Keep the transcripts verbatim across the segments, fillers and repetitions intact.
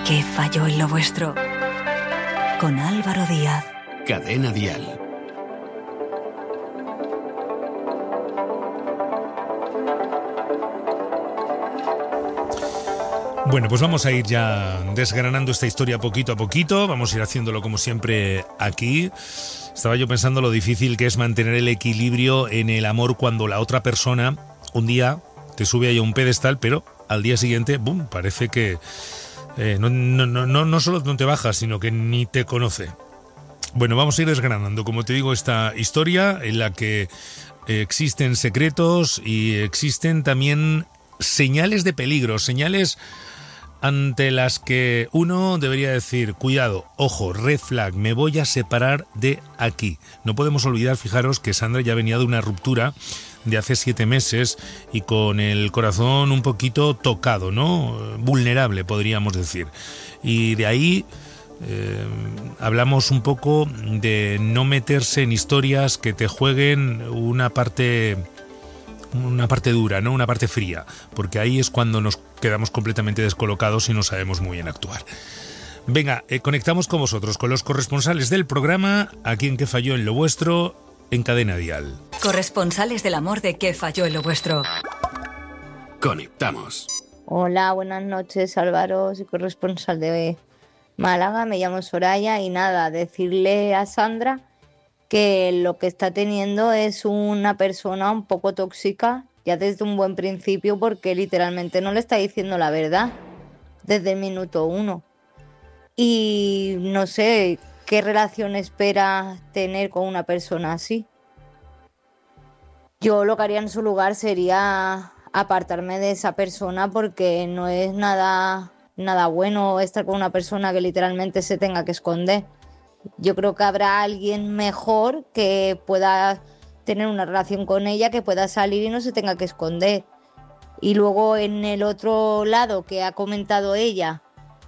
¿Qué falló en lo vuestro? Con Álvaro Díaz. Cadena Dial. Bueno, pues vamos a ir ya desgranando esta historia poquito a poquito. Vamos a ir haciéndolo como siempre aquí. Estaba yo pensando lo difícil que es mantener el equilibrio en el amor cuando la otra persona un día te sube ahí a un pedestal, pero al día siguiente, ¡bum!, parece que eh, no, no, no, no, no solo no te baja, sino que ni te conoce. Bueno, vamos a ir desgranando, como te digo, esta historia en la que eh, existen secretos y existen también señales de peligro, señales ante las que uno debería decir, cuidado, ojo, red flag, me voy a separar de aquí. No podemos olvidar, fijaros, que Sandra ya venía de una ruptura de hace siete meses y con el corazón un poquito tocado, ¿no? Vulnerable, podríamos decir. Y de ahí eh, hablamos un poco de no meterse en historias que te jueguen una parte... una parte dura, ¿no? Una parte fría, porque ahí es cuando nos quedamos completamente descolocados y no sabemos muy bien actuar. Venga, eh, conectamos con vosotros, con los corresponsales del programa, aquí en ¿Qué falló en lo vuestro?, en Cadena Dial. Corresponsales del amor de ¿Qué falló en lo vuestro? Conectamos. Hola, buenas noches, Álvaro, soy corresponsal de Málaga, me llamo Soraya y nada, decirle a Sandra que lo que está teniendo es una persona un poco tóxica ya desde un buen principio, porque literalmente no le está diciendo la verdad desde el minuto uno. Y no sé qué relación espera tener con una persona así. Yo lo que haría en su lugar sería apartarme de esa persona, porque no es nada, nada bueno estar con una persona que literalmente se tenga que esconder. Yo creo que habrá alguien mejor que pueda tener una relación con ella, que pueda salir y no se tenga que esconder. Y luego en el otro lado que ha comentado ella,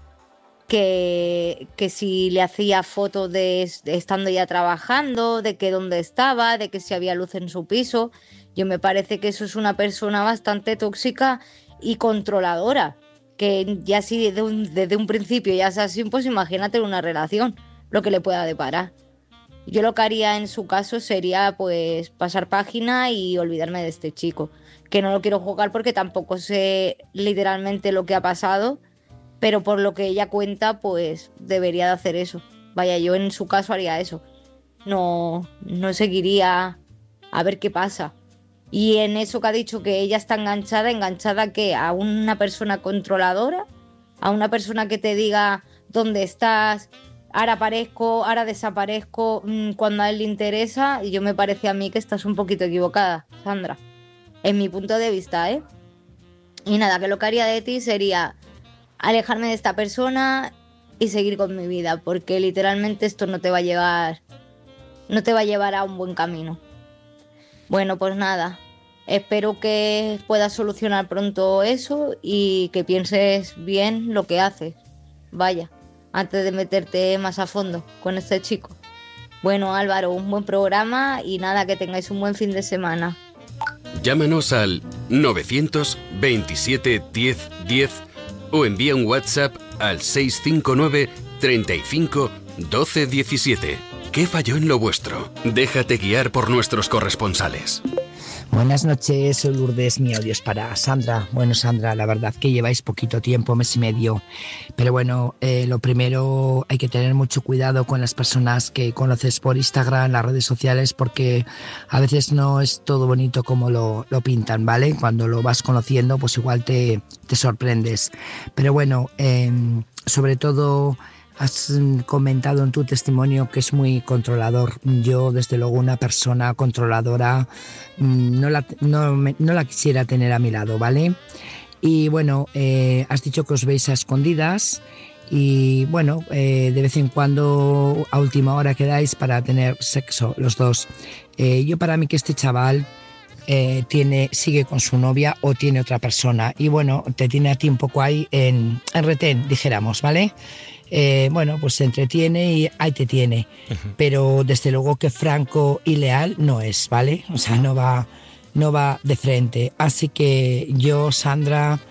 que, que si le hacía fotos de, de estando ya trabajando, de que dónde estaba, de que si había luz en su piso, yo me parece que eso es una persona bastante tóxica y controladora, que ya si desde un, desde un principio ya es así, pues imagínate una relación, lo que le pueda deparar. Yo lo que haría en su caso sería pues pasar página y olvidarme de este chico, que no lo quiero juzgar porque tampoco sé literalmente lo que ha pasado, pero por lo que ella cuenta pues debería de hacer eso. Vaya, yo en su caso haría eso, no, no seguiría a ver qué pasa. Y en eso que ha dicho, que ella está enganchada, ¿enganchada qué? ¿A una persona controladora? ¿A una persona que te diga dónde estás? Ahora aparezco, ahora desaparezco mmm, cuando a él le interesa. Y yo me parece a mí que estás un poquito equivocada, Sandra, en mi punto de vista, ¿eh? Y nada, que lo que haría de ti sería alejarme de esta persona y seguir con mi vida, porque literalmente esto no te va a llevar, no te va a llevar a un buen camino. Bueno, pues nada, espero que puedas solucionar pronto eso y que pienses bien lo que haces. Vaya, antes de meterte más a fondo con este chico. Bueno, Álvaro, un buen programa y nada, que tengáis un buen fin de semana. Llámanos al novecientos veintisiete diez diez o envía un WhatsApp al seis cinco nueve treinta y cinco doce diecisiete. ¿Qué falló en lo vuestro? Déjate guiar por nuestros corresponsales. Buenas noches, soy Lourdes, mi audio es para Sandra. Bueno, Sandra, la verdad que lleváis poquito tiempo, mes y medio, pero bueno, eh, lo primero, hay que tener mucho cuidado con las personas que conoces por Instagram, las redes sociales, porque a veces no es todo bonito como lo, lo pintan, ¿vale? Cuando lo vas conociendo, pues igual te, te sorprendes. Pero bueno, eh, sobre todo has comentado en tu testimonio que es muy controlador. Yo, desde luego, una persona controladora no la, no, no la quisiera tener a mi lado, ¿vale? Y bueno, eh, has dicho que os veis a escondidas y bueno, eh, de vez en cuando a última hora quedáis para tener sexo los dos. Eh, yo para mí que este chaval eh, tiene, sigue con su novia o tiene otra persona y bueno, te tiene a ti un poco ahí en, en retén, dijéramos, ¿vale? Eh, bueno, pues se entretiene y ahí te tiene, uh-huh. Pero desde luego que franco y leal no es, ¿vale? O sea, no va, no va de frente. Así que yo, Sandra,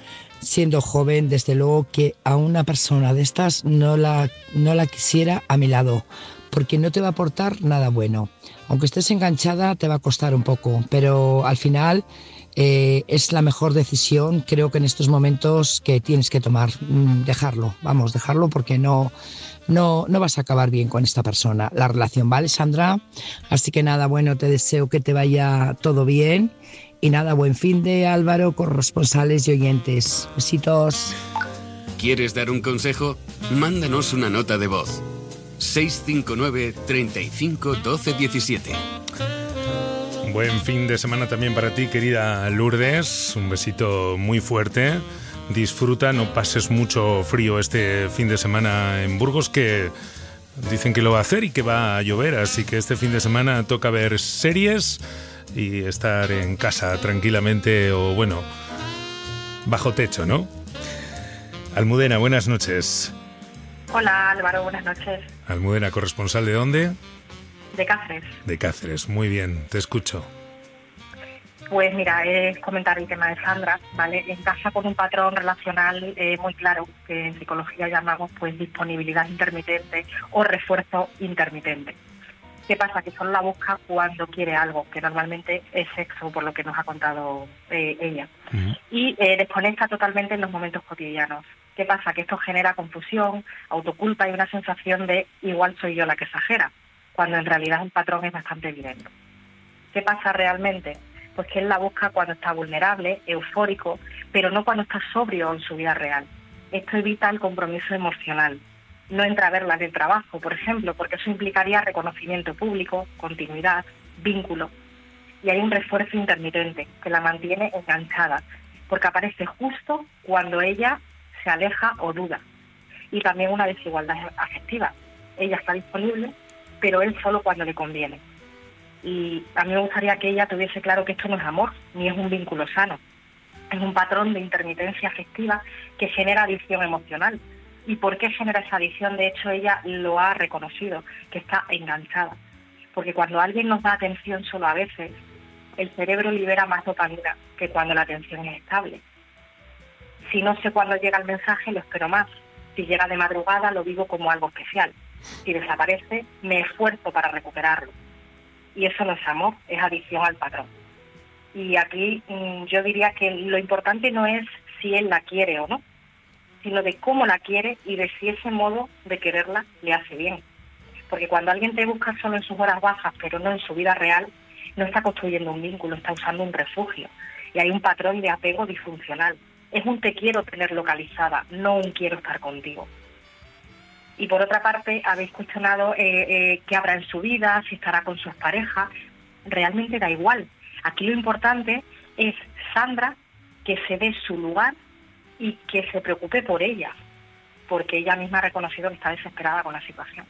siendo joven, desde luego que a una persona de estas no la, no la quisiera a mi lado, porque no te va a aportar nada bueno. Aunque estés enganchada, te va a costar un poco, pero al final eh, es la mejor decisión, creo que en estos momentos, que tienes que tomar. Mm, dejarlo, vamos, dejarlo, porque no, no, no vas a acabar bien con esta persona, la relación, ¿vale, Sandra? Así que nada, bueno, te deseo que te vaya todo bien. Y nada, buen fin de Álvaro, corresponsales y oyentes. Besitos. ¿Quieres dar un consejo? Mándanos una nota de voz. seis cinco nueve, treinta y cinco, doce diecisiete. Buen fin de semana también para ti, querida Lourdes. Un besito muy fuerte. Disfruta, no pases mucho frío este fin de semana en Burgos, que dicen que lo va a hacer y que va a llover. Así que este fin de semana toca ver series y estar en casa tranquilamente, o bueno, bajo techo, ¿no? Almudena, buenas noches. Hola Álvaro, buenas noches. Almudena, ¿corresponsal de dónde? De Cáceres. De Cáceres, muy bien, te escucho. Pues mira, es comentar el tema de Sandra, ¿vale? En casa con un patrón relacional eh, muy claro, que en psicología llamamos pues disponibilidad intermitente o refuerzo intermitente. ¿Qué pasa? Que solo la busca cuando quiere algo, que normalmente es sexo, por lo que nos ha contado eh, ella. Uh-huh. Y eh, desconecta totalmente en los momentos cotidianos. ¿Qué pasa? Que esto genera confusión, autoculpa y una sensación de igual soy yo la que exagera, cuando en realidad el patrón es bastante evidente. ¿Qué pasa realmente? Pues que él la busca cuando está vulnerable, eufórico, pero no cuando está sobrio en su vida real. Esto evita el compromiso emocional. No entra a verla en el trabajo, por ejemplo, porque eso implicaría reconocimiento público, continuidad, vínculo. Y hay un refuerzo intermitente que la mantiene enganchada, porque aparece justo cuando ella se aleja o duda. Y también una desigualdad afectiva. Ella está disponible, pero él solo cuando le conviene. Y a mí me gustaría que ella tuviese claro que esto no es amor, ni es un vínculo sano. Es un patrón de intermitencia afectiva que genera adicción emocional. ¿Y por qué genera esa adicción? De hecho, ella lo ha reconocido, que está enganchada. Porque cuando alguien nos da atención solo a veces, el cerebro libera más dopamina que cuando la atención es estable. Si no sé cuándo llega el mensaje, lo espero más. Si llega de madrugada, lo vivo como algo especial. Si desaparece, me esfuerzo para recuperarlo. Y eso no es amor, es adicción al patrón. Y aquí mmm, yo diría que lo importante no es si él la quiere o no, sino de cómo la quiere y de si ese modo de quererla le hace bien. Porque cuando alguien te busca solo en sus horas bajas, pero no en su vida real, no está construyendo un vínculo, está usando un refugio. Y hay un patrón de apego disfuncional. Es un te quiero tener localizada, no un quiero estar contigo. Y por otra parte, habéis cuestionado eh, eh, qué habrá en su vida, si estará con sus parejas. Realmente da igual. Aquí lo importante es Sandra, que se dé su lugar y que se preocupe por ella, porque ella misma ha reconocido que está desesperada con la situación.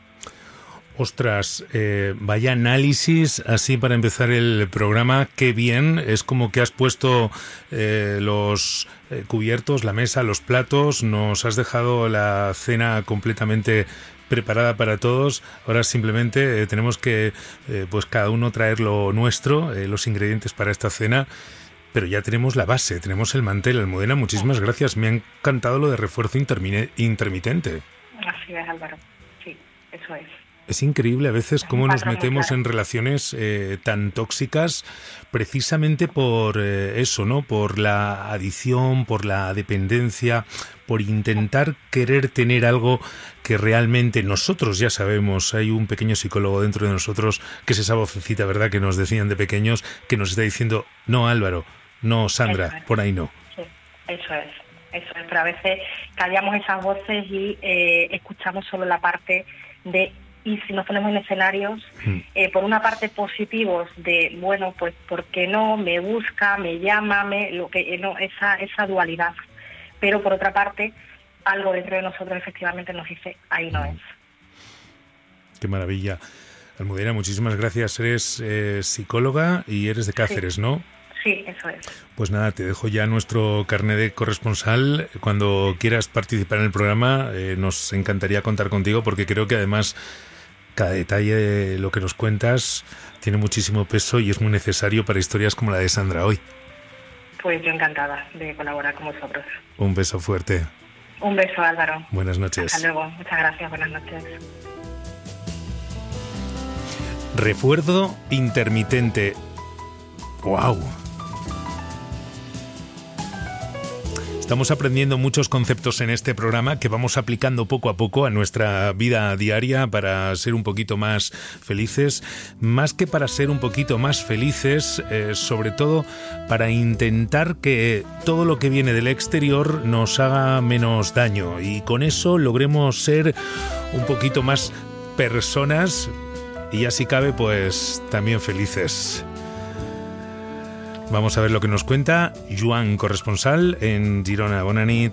Ostras, eh, vaya análisis así para empezar el programa, qué bien, es como que has puesto eh, los eh, cubiertos, la mesa, los platos, nos has dejado la cena completamente preparada para todos. Ahora simplemente eh, tenemos que eh, pues cada uno traer lo nuestro, eh, los ingredientes para esta cena, pero ya tenemos la base, tenemos el mantel. Almudena, muchísimas gracias, me ha encantado lo de refuerzo intermine- intermitente. Así es, Álvaro, sí, eso es. Es increíble a veces cómo nos metemos en relaciones eh, tan tóxicas precisamente por eh, eso, ¿no? Por la adicción, por la dependencia, por intentar querer tener algo que realmente nosotros ya sabemos. Hay un pequeño psicólogo dentro de nosotros, que es esa vocecita, ¿verdad?, que nos decían de pequeños, que nos está diciendo, no, Álvaro, no, Sandra, por ahí no. Sí, eso es, eso es, pero a veces callamos esas voces y eh, escuchamos solo la parte de... Y si nos ponemos en escenarios, eh, por una parte positivos de, bueno, pues, ¿por qué no? Me busca, me llama, me, lo que eh, no, esa esa dualidad. Pero por otra parte, algo dentro de nosotros efectivamente nos dice, ahí no es. Qué maravilla. Almudena, muchísimas gracias. Eres eh, psicóloga y eres de Cáceres, sí. ¿No? Sí, eso es. Pues nada, te dejo ya nuestro carnet de corresponsal. Cuando quieras participar en el programa, eh, nos encantaría contar contigo, porque creo que además cada detalle de lo que nos cuentas tiene muchísimo peso y es muy necesario para historias como la de Sandra hoy. pues yo encantada de colaborar con vosotros. Un beso fuerte. Un beso, Álvaro. Buenas noches. Hasta luego. Muchas gracias. Buenas noches. Refuerzo intermitente. ¡Wow! Estamos aprendiendo muchos conceptos en este programa que vamos aplicando poco a poco a nuestra vida diaria para ser un poquito más felices. Más que para ser un poquito más felices, eh, sobre todo para intentar que todo lo que viene del exterior nos haga menos daño y con eso logremos ser un poquito más personas y así cabe pues también felices. Vamos a ver lo que nos cuenta Joan, corresponsal en Girona. Bona nit.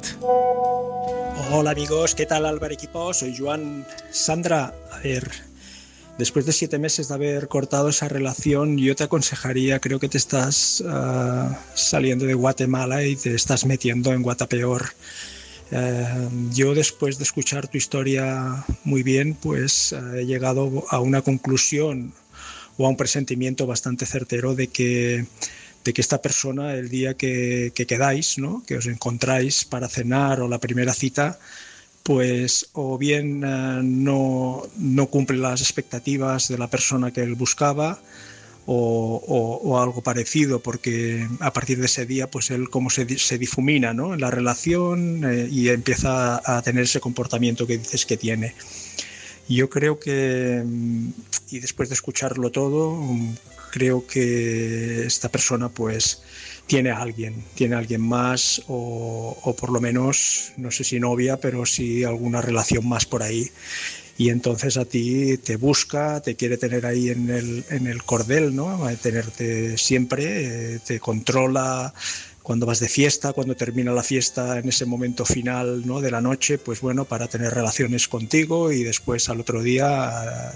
Hola amigos, ¿qué tal Álvaro equipo? Soy Joan. Sandra, a ver, después de siete meses de haber cortado esa relación, yo te aconsejaría, creo que te estás uh, saliendo de Guatemala y te estás metiendo en Guatapeor. Uh, yo después de escuchar tu historia muy bien, pues uh, he llegado a una conclusión o a un presentimiento bastante certero de que de que esta persona, el día que, que quedáis, ¿no? Que os encontráis para cenar o la primera cita, pues o bien eh, no, no cumple las expectativas de la persona que él buscaba o, o, o algo parecido, porque a partir de ese día pues él como se, se difumina, ¿no? En la relación eh, y empieza a tener ese comportamiento que dices que tiene. Yo creo que, y después de escucharlo todo, creo que esta persona pues tiene a alguien, tiene a alguien más o, o por lo menos, no sé si novia, pero sí alguna relación más por ahí. Y entonces a ti te busca, te quiere tener ahí en el, en el cordel, ¿no? Tenerte siempre, eh, te controla. Cuando vas de fiesta, cuando termina la fiesta, en ese momento final, ¿no? De la noche, pues bueno, para tener relaciones contigo y después al otro día,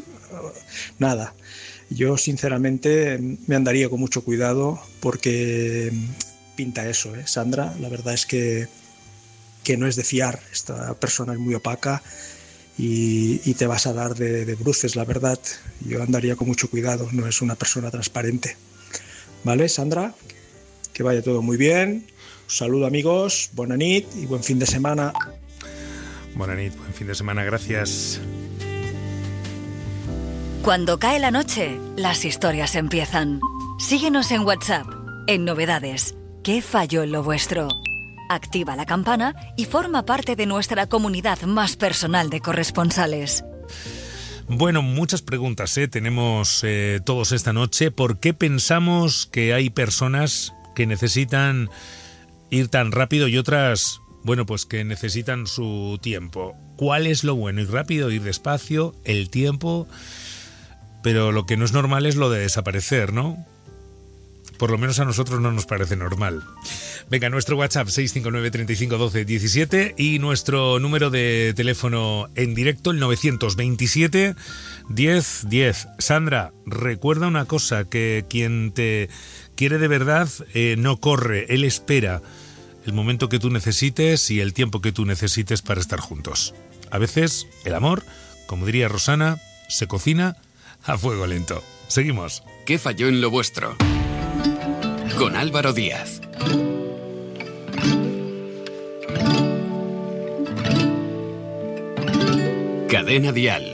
nada. Yo sinceramente me andaría con mucho cuidado porque pinta eso, ¿eh? Sandra, la verdad es que, que no es de fiar, esta persona es muy opaca y, y te vas a dar de, de bruces, la verdad. Yo andaría con mucho cuidado, no es una persona transparente. ¿Vale, Sandra? Que vaya todo muy bien. Un saludo amigos, bona nit y buen fin de semana. Bona nit, buen fin de semana, gracias. Cuando cae la noche, las historias empiezan. Síguenos en WhatsApp, en Novedades. ¿Qué falló en lo vuestro? Activa la campana y forma parte de nuestra comunidad más personal de corresponsales. Bueno, muchas preguntas ¿eh? tenemos eh, todos esta noche. ¿Por qué pensamos que hay personas que necesitan ir tan rápido y otras, bueno, pues que necesitan su tiempo? ¿Cuál es lo bueno? Ir rápido, ir despacio, el tiempo. Pero lo que no es normal es lo de desaparecer, ¿no? Por lo menos a nosotros no nos parece normal. Venga, nuestro WhatsApp seis cinco nueve, treinta y cinco, doce, diecisiete y nuestro número de teléfono en directo, el novecientos veintisiete, diez, diez. Sandra, recuerda una cosa, que quien te quiere de verdad eh, no corre, él espera el momento que tú necesites y el tiempo que tú necesites para estar juntos. A veces el amor, como diría Rosana, se cocina a fuego lento. Seguimos. ¿Qué falló en lo vuestro? Con Álvaro Díaz. Cadena Dial.